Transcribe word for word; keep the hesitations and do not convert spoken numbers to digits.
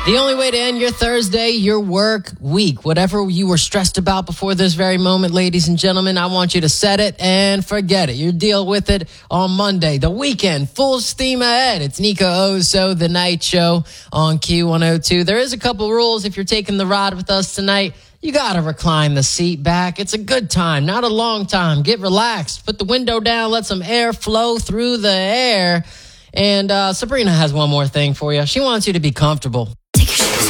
The only way to end your Thursday, your work week, whatever you were stressed about before this very moment, ladies and gentlemen, I want you to set it and forget it. You deal with it on Monday, the weekend, full steam ahead. It's Nico Oso, The Night Show on Q one oh two. There is a couple rules if you're taking the ride with us tonight. You got to recline the seat back. It's a good time, not a long time. Get relaxed. Put the window down. Let some air flow through the air. And uh, Sabrina has one more thing for you. She wants you to be comfortable.